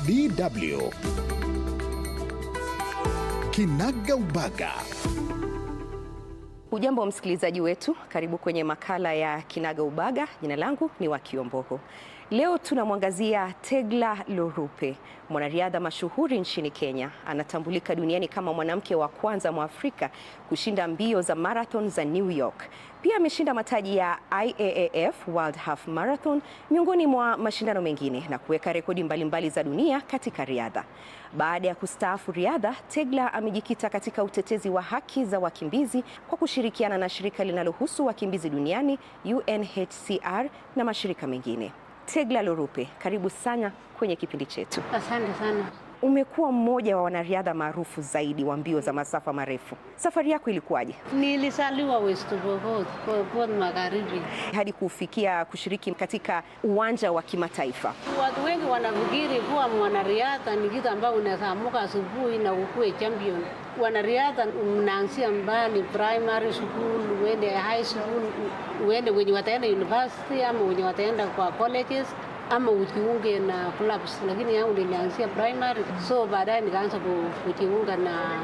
DW Kinaga Ubaga. Ujambo msikilizaji wetu, karibu kwenye makala ya Kinaga Ubaga. Jina langu ni Wakiombogo. Leo tunamwangazia Tegla Lorupe, mwanariadha mashuhuri nchini Kenya. Anatambulika duniani kama mwanamke wa kwanza Mwafrika kushinda mbio za marathon za New York. Pia ameshinda mataji ya IAAF World Half Marathon miongoni mwa mashindano mengine na kuweka rekodi mbalimbali za dunia katika riadha. Baada ya kustaafu riadha, Tegla amejikita katika utetezi wa haki za wakimbizi kwa kushirikiana na shirika linalohusu wakimbizi duniani UNHCR na mashirika mengine. Tegla Lorupe, karibu sana kwenye kipindi chetu. Asante sana. Umekuwa mmoja wa wanariadha maarufu zaidi wa mbio za masafa marefu. Safari yako ilikuwaje? Nilizaliwa West Pokot Magharibi hadi kufikia kushiriki katika uwanja wa kimataifa. Watu wengi wanafikiri kuwa mwanariadha ni kitu ambao unaweza amka asubuhi na ukue champion. Wanariadha mnaanzia mbali, primary school, uende high school, uende wenye wataenda university ama wenye wataenda kwa colleges ama ujiunge na clubs, lakini yangu nilianzia primary, so baadaye nikaanza kujiunga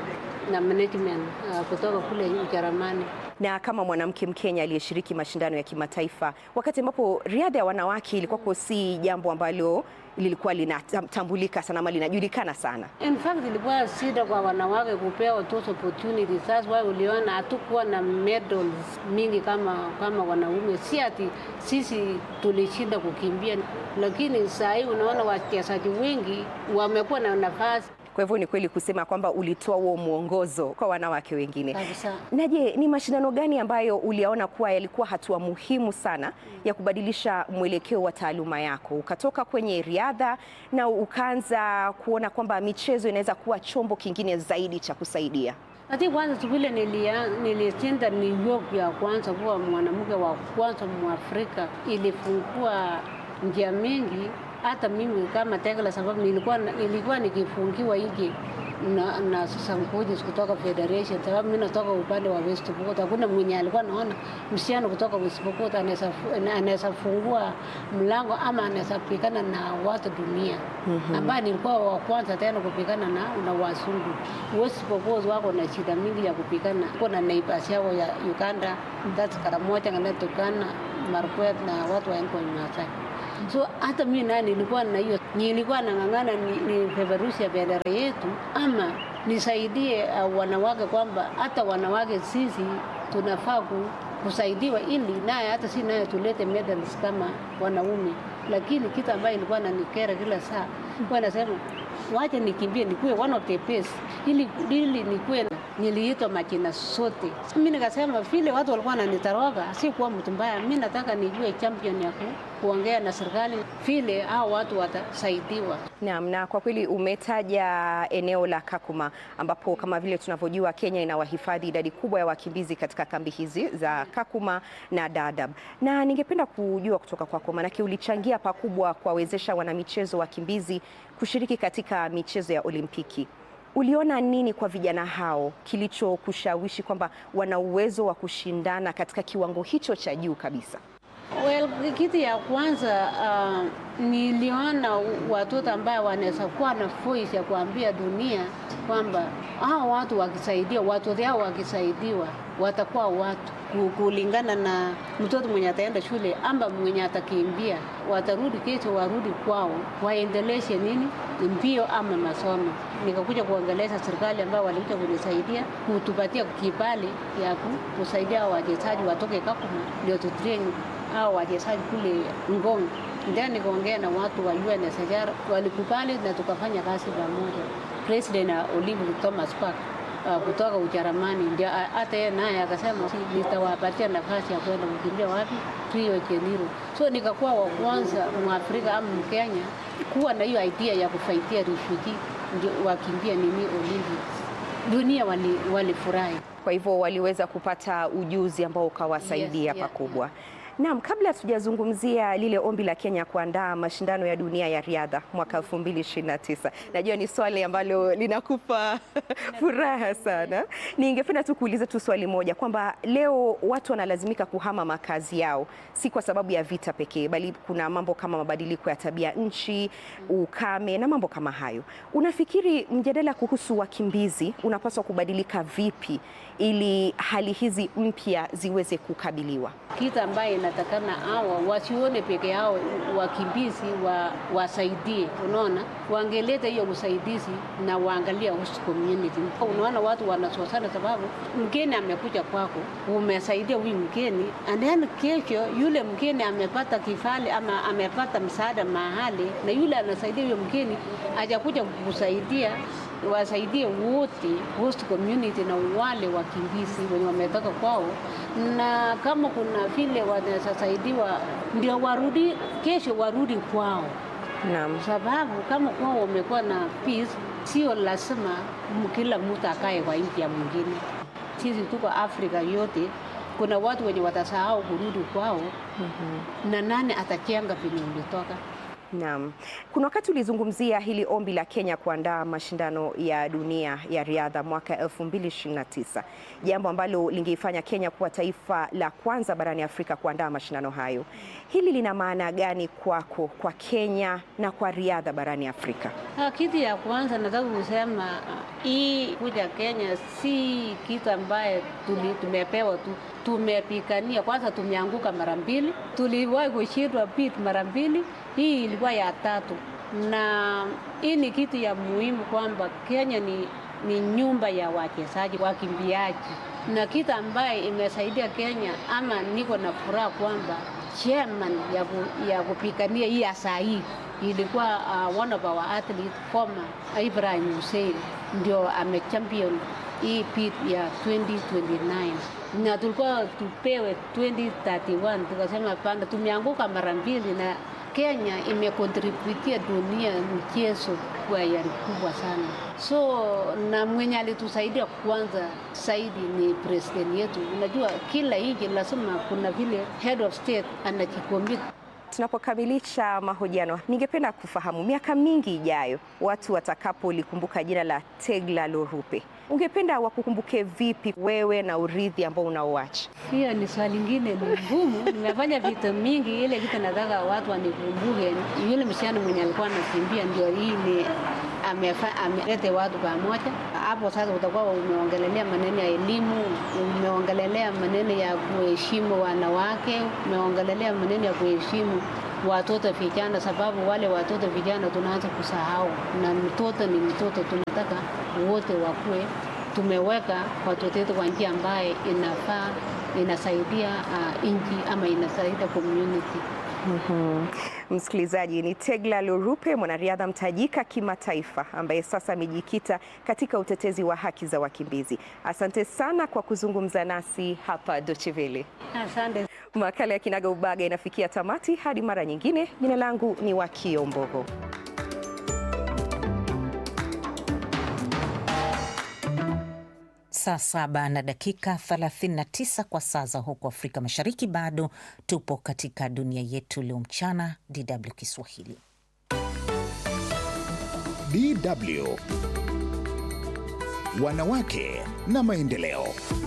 na management kutoka kule Ujerumani. Na kama mwanamke Mkenya aliyeshiriki mashindano ya kimataifa, wakati ambapo riadha ya wanawake ilikuwa si jambo ambalo lilikuwa linatambulika sana ama linajulikana sana. In fact, ilikuwa shida kwa wanawake kupewa those opportunities. That's why uliona hatukuwa na medals mingi kama wanaume. Si ati sisi tulishinda kukimbia, lakini sasa hivi unaona wachezaji wengi wamekuwa na nafasi. Kwa hivyo ni kweli kusema kwamba ulitoa huo mwongozo kwa wanawake wengine. Kabisa. Na je, ni mashindano gani ambayo uliona kuwa yalikuwa hatua muhimu sana ya kubadilisha mwelekeo wa taaluma yako? Ukatoka kwenye riadha na ukaanza kuona kwamba michezo inaweza kuwa chombo kingine zaidi cha kusaidia. Ati kwanza vile nilishinda New York ya kwanza kuwa mwanamke wa kwanza Mwafrika, ilifungua njia mingi. Hata mimi kama Tegla, sababu nilikuwa nikifungiwa hiki na coaches kutoka federation, sababu mimi natoka upande wa West Pokot. Hakuna mwenye alikuwa anaona msichana kutoka West Pokot anaweza fungua mlango ama anaweza kupigana na watu dunia. Ambaye nilikuwa wa kwanza tena kupigana na wazungu. West Pokot wako na shida mingi ya kupigana. Kuna neighbors yao ya Uganda, that's Karamoja na Turkana, Marakwet na watu wa Maasai. So hata mimi nilikuwa nang'ang'ana ni peperusha bendera yetu ama nisaidie wanawake, kwamba hata wanawake sisi tunafaa kusaidiwa ili naye hata si naye tulete medals kama wanaume. Lakini kitu ambayo ilikuwa inanikera kila saa, kwa nasema wacha nikimbie nikuwe one of the best ili nikuwe niliitwa majina sote. Mimi nikasema vile watu walikuwa wananitoroka, si kuwa mtu mbaya. Mimi nataka nijue champion ya kuongea na serikali vile hao watu watasaidiwa. Naam, na kwa kweli umetaja eneo la Kakuma ambapo kama vile tunavyojua Kenya inawahifadhi idadi kubwa ya wakimbizi katika kambi hizi za Kakuma na Dadaab. Na ningependa kujua kutoka kwako, maana ulichangia pakubwa kuwawezesha wanamichezo wakimbizi kushiriki katika michezo ya Olimpiki. Uliona nini kwa vijana hao kilichokushawishi kwamba wana uwezo wa kushindana katika kiwango hicho cha juu kabisa? Well, kitu ya kwanza niliona watoto ambao wanaweza kuwa na voice ya kuambia dunia kwamba hao watu wakisaidia, watoto hao wakisaidiwa watakuwa watu kulingana na mtoto mwenye ataenda shule ama mwenye atakimbia, watarudi kesho, warudi kwao, waendeleshe nini mbio ama masomo. Nikakuja kuongeleza serikali ambao walikuja kunisaidia kutupatia kibali ya kusaidia wachezaji watoke Kakuma ndio tutrain hao wachezaji kule Ngong. Ndio nikaongea na watu wa UNHCR, walikubali na tukafanya kazi pamoja. President Olympic Thomas Bach kutoka Ujerumani ndio hata yeye naye akasema nitawapatia nafasi ya kwenda kukimbia wapi, Rio de Janeiro. So nikakuwa wa kwanza Mwafrika ama Mkenya kuwa na hiyo idea ya kufaitia refugee ndio wakimbia nini Olympics. Dunia walifurahi. Kwa hivyo waliweza kupata ujuzi ambao ukawasaidia pakubwa. Naam, kabla tujazungumzia lile ombi la Kenya kuandaa mashindano ya dunia ya riadha mwaka 2029. Najua ni swali ambalo linakupa furaha sana. Ningependa tu kuuliza tu swali moja kwamba leo watu wanalazimika kuhama makazi yao si kwa sababu ya vita pekee, bali kuna mambo kama mabadiliko ya tabia nchi, ukame na mambo kama hayo. Unafikiri mjadala kuhusu wakimbizi unapaswa kubadilika vipi ili hali hizi mpya ziweze kukabiliwa? Kitu ambaye inatakana hawa wasione peke yao wakimbizi wasaidie, unaona, wangeleta hiyo usaidizi na waangalia host community. Unaona watu wanasosana sababu mgeni amekuja kwako, umesaidia huyu mgeni, and then kesho yule mgeni amepata kifali ama amepata msaada mahali, na yule anasaidia huyo mgeni hajakuja kukusaidia, wasaidie wote host community na wale wakimbizi wenye wametoka kwao, na kama kuna vile wanasaidiwa ndio warudi kesho, warudi kwao. Naam. Sababu kama kwao wamekuwa na peace, sio lazima kila mtu akae kwa nchi ya mwingine. Sisi tuko Afrika yote, kuna watu wenye watasahau kurudi kwao. Na nani atajenga penye ulitoka? Naam. Kuna wakati ulizungumzia hili ombi la Kenya kuandaa mashindano ya dunia ya riadha mwaka 2029. Jambo ambalo lingeifanya Kenya kuwa taifa la kwanza barani Afrika kuandaa mashindano hayo. Hili lina maana gani kwako, kwa Kenya na kwa riadha barani Afrika? Kitu ya kwanza nataka kusema hii kuja Kenya si kitu ambaye tumepewa tu, tumepigania. Kwanza tumeanguka mara mbili, tuliwahi kushindwa beat mara mbili, hii ilikuwa ya tatu. Na hii ni kitu ya muhimu kwamba Kenya ni nyumba ya wachezaji wakimbiaji, na kitu ambaye imesaidia Kenya, ama niko na furaha kwamba chairman ya kupigania hii asai ilikuwa one of our athletes former Ibrahim Hussein, ndio amechampion hii beat ya 2029, na tulikuwa tupewe 2031. Tukasema panda, tumeanguka mara mbili, na Kenya imekontributia dunia mchezo kwa yari kubwa sana. So na mwenye alitusaidia kwanza zaidi ni president yetu. Unajua kila nchi lazima kuna vile head of state anajikomit. Tunapokamilisha mahojiano, ningependa kufahamu miaka mingi ijayo watu watakapolikumbuka jina la Tegla Lorupe, ungependa wakukumbuke vipi wewe na urithi ambao unaoacha? Hiyo ni swali lingine, ni ngumu. Nimefanya vitu mingi, ile kitu nataka watu wanikumbuke yule msichana mwenye alikuwa anakimbia, ndio hii ni ameleta watu pamoja. Hapo sasa utakuwa umeongelelea maneno ya elimu, umeongelelea maneno ya kuheshimu wanawake, umeongelelea maneno ya kuheshimu watoto vijana, sababu wale watoto vijana tunaanza kusahau, na mtoto ni mtoto. Tunataka wote wakue, tumeweka watoto wetu kwa njia ambaye inafaa, inasaidia nchi ama inasaidia community. Msikilizaji, ni Tegla Lorupe, mwanariadha mtajika kimataifa ambaye sasa amejikita katika utetezi wa haki za wakimbizi. Asante sana kwa kuzungumza nasi hapa Deutsche Welle. Asante. Makala ya Kinaga Ubaga inafikia tamati. Hadi mara nyingine, jina langu ni Wakio Mbogo. Saa 7:39 kwa saa za huko Afrika Mashariki. Bado tupo katika dunia yetu leo mchana. DW Kiswahili. DW Wanawake na maendeleo.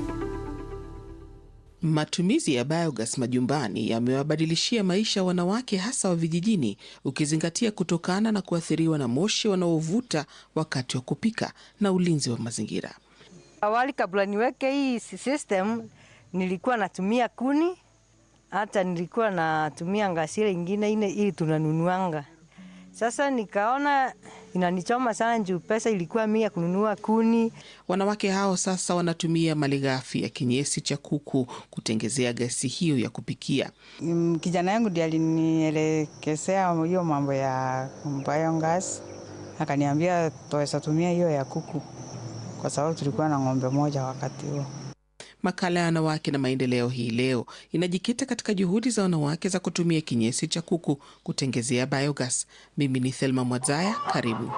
Matumizi ya biogas majumbani yamewabadilishia maisha wanawake, hasa wa vijijini, ukizingatia kutokana na kuathiriwa na moshi wanaovuta wakati wa kupika na ulinzi wa mazingira. Awali kabla niweke hii system nilikuwa natumia kuni, hata nilikuwa natumia ngasile ingine ili tunanunuanga. Sasa nikaona inanichoma sana juu pesa ilikuwa mingi kununua kuni. Wanawake hao sasa wanatumia malighafi ya kinyesi cha kuku kutengezea gasi hiyo ya kupikia. Kijana yangu ndiye alinielekezea hiyo mambo ya biogas. Akaniambia tuweza tumia hiyo ya kuku, kwa sababu tulikuwa na ng'ombe moja wakati huo. Makala ya wanawake na maendeleo hii leo inajikita katika juhudi za wanawake za kutumia kinyesi cha kuku kutengezea biogas. Mimi ni Thelma Mwadzaya, karibu.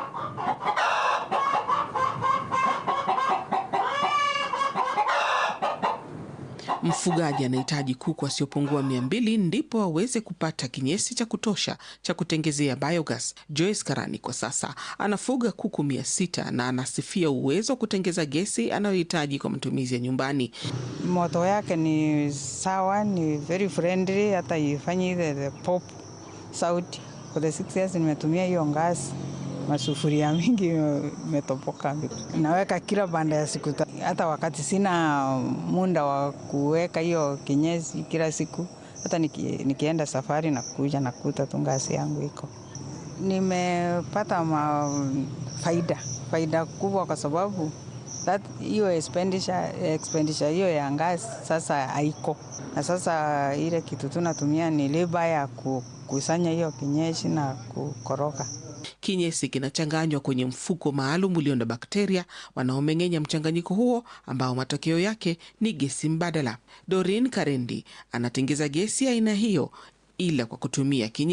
Mfugaji anahitaji kuku wasiopungua 200 ndipo aweze kupata kinyesi cha kutosha cha kutengezea biogas. Joyce Karani kwa sasa anafuga kuku 600 na anasifia uwezo wa kutengeza gesi anayohitaji kwa matumizi ya nyumbani. Moto yake ni sawa, ni very friendly, hata ifanyi the pop sauti. For the 6 years nimetumia hiyo gas, masufuria mingi imetopoka. Naweka kila baada ya siku, hata wakati sina muda wa kuweka hiyo kinyesi kila siku, hata nikienda safari na kuja nakuta tu gasi yangu iko. Nimepata faida kubwa kwa sababu hiyo expenditure hiyo ya gas sasa haiko. Na sasa ile kitu tunatumia ni leba ya kukusanya hiyo kinyesi na kukoroga. Kinyesi kinachanganywa kwenye mfuko maalum ulio na bakteria wanaomeng'enya mchanganyiko huo ambao matokeo yake ni gesi mbadala. Doreen Karendi anatengeza gesi aina hiyo ila kwa kutumia kinyesi